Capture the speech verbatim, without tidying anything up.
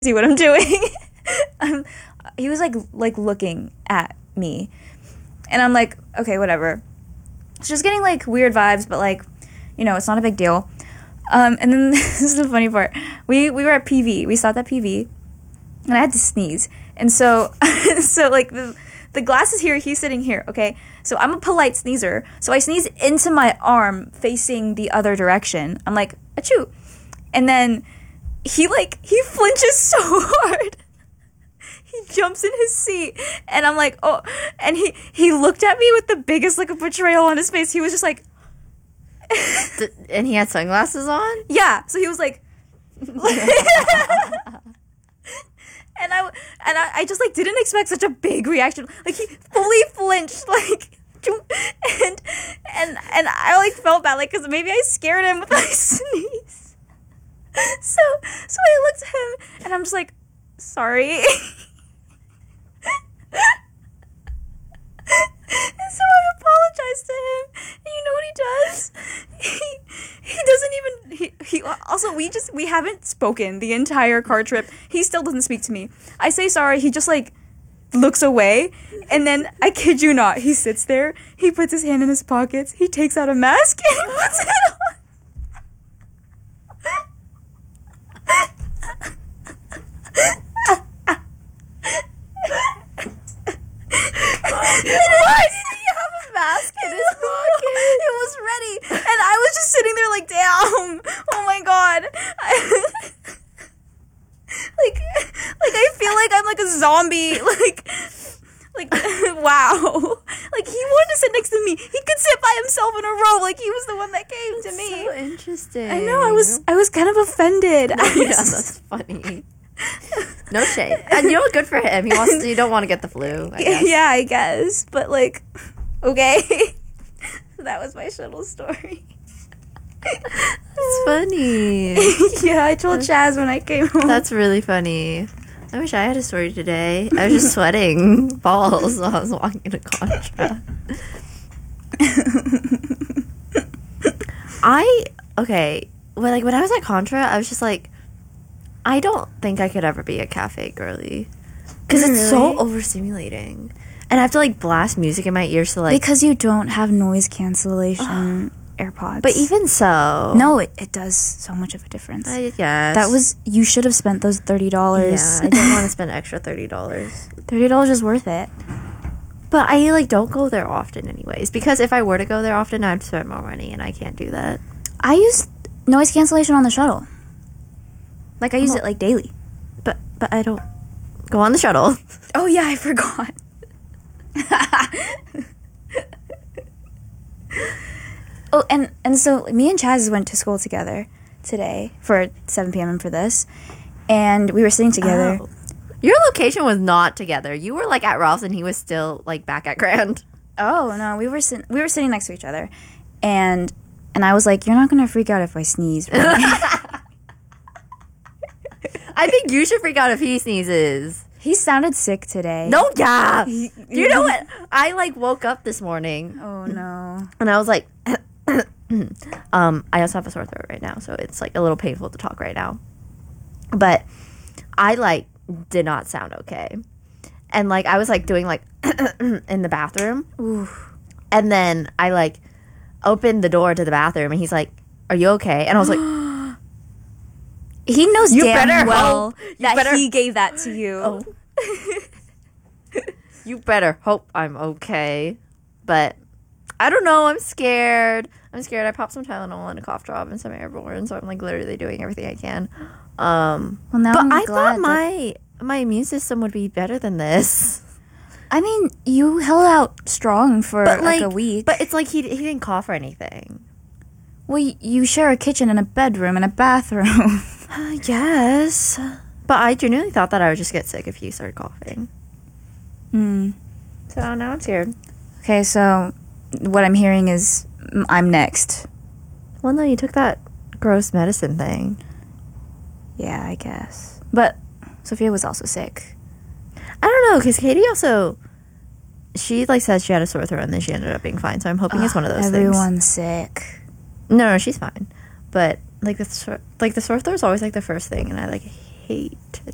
see what I'm doing. um, he was like like looking at me, and I'm like, okay, whatever. It's just getting like weird vibes, but like, you know, it's not a big deal. Um, and then this is the funny part. We we were at P V. We stopped at P V, and I had to sneeze. And so so like the the glass is here. He's sitting here. Okay, so I'm a polite sneezer. So I sneeze into my arm facing the other direction. I'm like, achoo, and then he like he flinches so hard. He jumps in his seat, and I'm like, oh, and he he looked at me with the biggest look of betrayal on his face. He was just like. And he had sunglasses on? Yeah, so he was like, and I and I, I just like didn't expect such a big reaction. Like he fully flinched, like, and and and I like felt bad, like, because maybe I scared him with my sneeze. So so I looked at him, and I'm just like, sorry. And so I apologized to him, and you know what he does? He he doesn't even he, he also we just we haven't spoken the entire car trip. He still doesn't speak to me. I say sorry, he just like looks away, and then I kid you not, he sits there, he puts his hand in his pockets, he takes out a mask and he puts it on. Why did he have a mask in his pocket? It was ready, and I was just sitting there like, damn, oh my god. I, like, like I feel like I'm like a zombie, like, like, wow. Like, he wanted to sit next to me. He could sit by himself in a row, like he was the one that came to me. So interesting. I know, I was, I was kind of offended. Yeah, that's funny. No shame. And you know what? Good for him. He wants to, you don't want to get the flu, I guess. Yeah, I guess. But, like, okay. That was my shuttle story. It's funny. Yeah, I told Chaz when I came home. That's really funny. I wish I had a story today. I was just sweating balls while I was walking to Contra. I, okay, well, like, when I was at Contra, I was just like, I don't think I could ever be a cafe girly. Because Really? it's so overstimulating. And I have to, like, blast music in my ears to, like... Because you don't have noise cancellation AirPods. But even so... No, it, it does so much of a difference. I guess. That was... You should have spent those thirty dollars. Yeah, I didn't want to spend extra thirty dollars. thirty dollars is worth it. But I, like, don't go there often anyways. Because if I were to go there often, I'd spend more money, and I can't do that. I use noise cancellation on the shuttle. Like, I use Oh. it, like, daily. But but I don't go on the shuttle. Oh, yeah, I forgot. Oh, and, and so me and Chaz went to school together today for seven p.m. and for this. And we were sitting together. Oh. Your location was not together. You were, like, at Ralph's, and he was still, like, back at Grand. Oh, no, we were sit- we were sitting next to each other. And and I was like, you're not going to freak out if I sneeze, right? I think you should freak out if he sneezes. He sounded sick today. No, yeah. You know what? I, like, woke up this morning. Oh, no. And I was like, um, I also have a sore throat right now, so it's, like, a little painful to talk right now. But I, like, did not sound okay. And, like, I was, like, doing, like, in the bathroom. Ooh. And then I, like, opened the door to the bathroom, and he's like, are you okay? And I was like... He knows You damn better well hope- you that better- he gave that to you. Oh. You better hope I'm okay. But I don't know. I'm scared. I'm scared. I popped some Tylenol and a cough drop and some airborne, so I'm like literally doing everything I can. Um, Well, now but I'm I glad thought that- my my immune system would be better than this. I mean, you held out strong for But like, like a week. But it's like he he didn't cough or anything. Well, y- you share a kitchen and a bedroom and a bathroom. I guess. But I genuinely thought that I would just get sick if you started coughing. Hmm. So now I'm scared. Okay, so what I'm hearing is mm, I'm next. Well, no, you took that gross medicine thing. Yeah, I guess. But Sophia was also sick. I don't know, because Katie also, she, like, said she had a sore throat and then she ended up being fine. So I'm hoping it's one of those Everyone's sick. things. No, no, she's fine. But, like, the, sore- like, the sore throat is always, like, the first thing, and I, like, hate it.